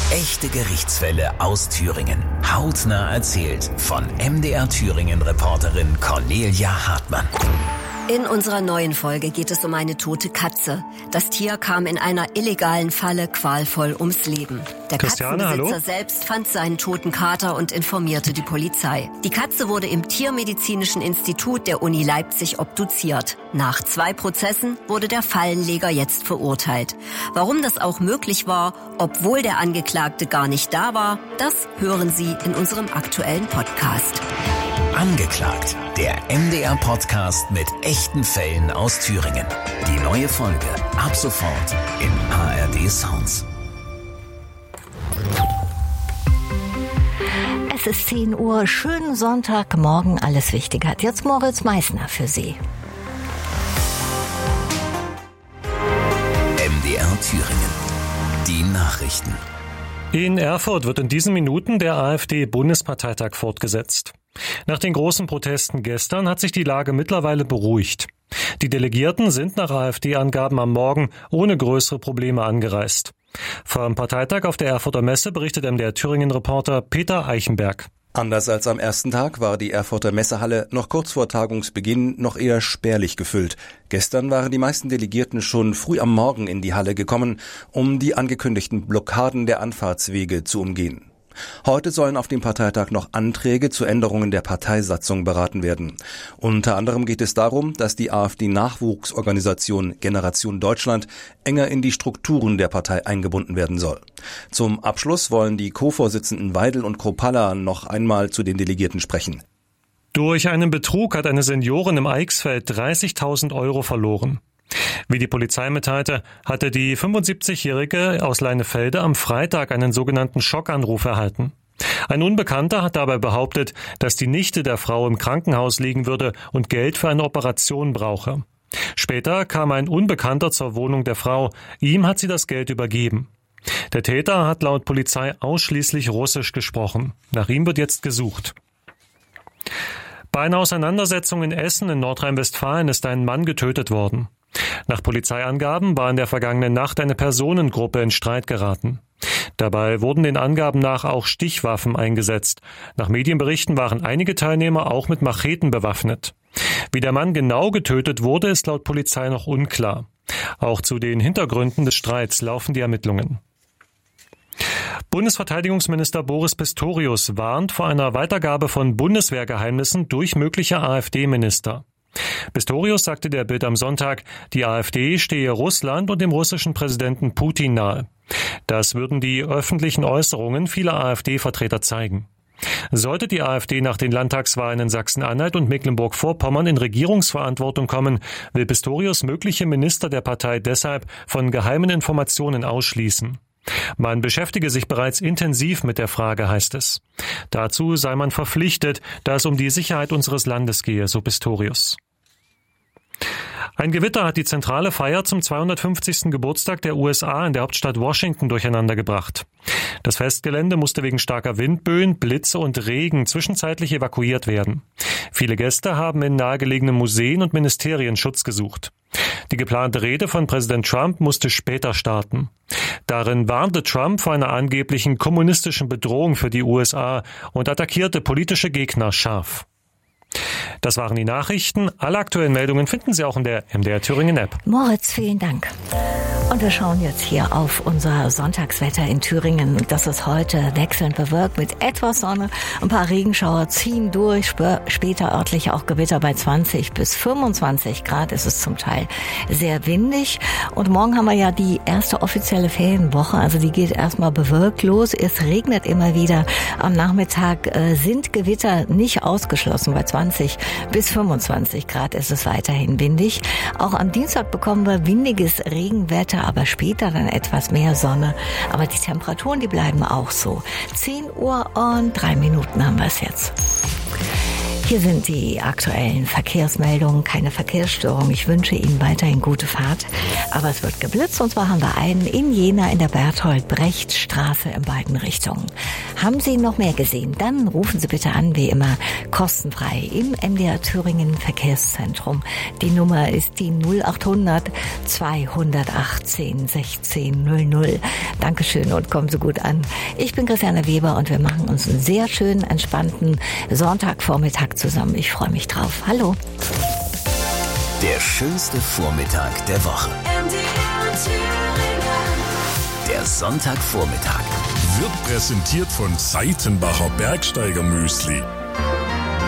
Echte Gerichtsfälle aus Thüringen. Hautnah erzählt von MDR Thüringen-Reporterin Cornelia Hartmann. In unserer neuen Folge geht es um eine tote Katze. Das Tier kam in einer illegalen Falle qualvoll ums Leben. Der Katzenbesitzer selbst fand seinen toten Kater und informierte die Polizei. Die Katze wurde im Tiermedizinischen Institut der Uni Leipzig obduziert. Nach 2 Prozessen wurde der Fallenleger jetzt verurteilt. Warum das auch möglich war, obwohl der Angeklagte gar nicht da war, das hören Sie in unserem aktuellen Podcast. Angeklagt, der MDR-Podcast mit echten Fällen aus Thüringen. Die neue Folge ab sofort in ARD Sounds. Es ist 10 Uhr, schönen Sonntagmorgen, alles Wichtige hat jetzt Moritz Meissner für Sie. MDR Thüringen, die Nachrichten. In Erfurt wird in diesen Minuten der AfD-Bundesparteitag fortgesetzt. Nach den großen Protesten gestern hat sich die Lage mittlerweile beruhigt. Die Delegierten sind nach AfD-Angaben am Morgen ohne größere Probleme angereist. Vom Parteitag auf der Erfurter Messe berichtet MDR Thüringen-Reporter Peter Eichenberg. Anders als am ersten Tag war die Erfurter Messehalle noch kurz vor Tagungsbeginn noch eher spärlich gefüllt. Gestern waren die meisten Delegierten schon früh am Morgen in die Halle gekommen, um die angekündigten Blockaden der Anfahrtswege zu umgehen. Heute sollen auf dem Parteitag noch Anträge zu Änderungen der Parteisatzung beraten werden. Unter anderem geht es darum, dass die AfD-Nachwuchsorganisation Generation Deutschland enger in die Strukturen der Partei eingebunden werden soll. Zum Abschluss wollen die Co-Vorsitzenden Weidel und Kropalla noch einmal zu den Delegierten sprechen. Durch einen Betrug hat eine Seniorin im Eichsfeld 30.000 Euro verloren. Wie die Polizei mitteilte, hatte die 75-Jährige aus Leinefelde am Freitag einen sogenannten Schockanruf erhalten. Ein Unbekannter hat dabei behauptet, dass die Nichte der Frau im Krankenhaus liegen würde und Geld für eine Operation brauche. Später kam ein Unbekannter zur Wohnung der Frau. Ihm hat sie das Geld übergeben. Der Täter hat laut Polizei ausschließlich Russisch gesprochen. Nach ihm wird jetzt gesucht. Bei einer Auseinandersetzung in Essen in Nordrhein-Westfalen ist ein Mann getötet worden. Nach Polizeiangaben war in der vergangenen Nacht eine Personengruppe in Streit geraten. Dabei wurden den Angaben nach auch Stichwaffen eingesetzt. Nach Medienberichten waren einige Teilnehmer auch mit Macheten bewaffnet. Wie der Mann genau getötet wurde, ist laut Polizei noch unklar. Auch zu den Hintergründen des Streits laufen die Ermittlungen. Bundesverteidigungsminister Boris Pistorius warnt vor einer Weitergabe von Bundeswehrgeheimnissen durch mögliche AfD-Minister. Pistorius sagte der Bild am Sonntag, die AfD stehe Russland und dem russischen Präsidenten Putin nahe. Das würden die öffentlichen Äußerungen vieler AfD-Vertreter zeigen. Sollte die AfD nach den Landtagswahlen in Sachsen-Anhalt und Mecklenburg-Vorpommern in Regierungsverantwortung kommen, will Pistorius mögliche Minister der Partei deshalb von geheimen Informationen ausschließen. Man beschäftige sich bereits intensiv mit der Frage, heißt es. Dazu sei man verpflichtet, da es um die Sicherheit unseres Landes gehe, so Pistorius. Ein Gewitter hat die zentrale Feier zum 250. Geburtstag der USA in der Hauptstadt Washington durcheinandergebracht. Das Festgelände musste wegen starker Windböen, Blitze und Regen zwischenzeitlich evakuiert werden. Viele Gäste haben in nahegelegenen Museen und Ministerien Schutz gesucht. Die geplante Rede von Präsident Trump musste später starten. Darin warnte Trump vor einer angeblichen kommunistischen Bedrohung für die USA und attackierte politische Gegner scharf. Das waren die Nachrichten. Alle aktuellen Meldungen finden Sie auch in der MDR Thüringen App. Moritz, vielen Dank. Und wir schauen jetzt hier auf unser Sonntagswetter in Thüringen. Das ist heute wechselnd bewölkt mit etwas Sonne. Ein paar Regenschauer ziehen durch. Später örtlich auch Gewitter bei 20 bis 25 Grad. Es ist zum Teil sehr windig. Und morgen haben wir ja die erste offizielle Ferienwoche. Also die geht erstmal bewölkt los. Es regnet immer wieder. Am Nachmittag sind Gewitter nicht ausgeschlossen. Bei 20 bis 25 Grad ist es weiterhin windig. Auch am Dienstag bekommen wir windiges Regenwetter, aber später dann etwas mehr Sonne. Aber die Temperaturen, die bleiben auch so. 10 Uhr und 3 Minuten haben wir es jetzt. Hier sind die aktuellen Verkehrsmeldungen. Keine Verkehrsstörung. Ich wünsche Ihnen weiterhin gute Fahrt. Aber es wird geblitzt und zwar haben wir einen in Jena in der Berthold-Brecht-Straße in beiden Richtungen. Haben Sie noch mehr gesehen? Dann rufen Sie bitte an, wie immer, kostenfrei im MDR Thüringen Verkehrszentrum. Die Nummer ist die 0800 218 16 00. Dankeschön und kommen Sie gut an. Ich bin Christiane Weber und wir machen uns einen sehr schönen, entspannten Sonntagvormittag zusammen. Ich freue mich drauf. Hallo. Der schönste Vormittag der Woche. Der Sonntagvormittag wird präsentiert von Seitenbacher Bergsteiger Müsli.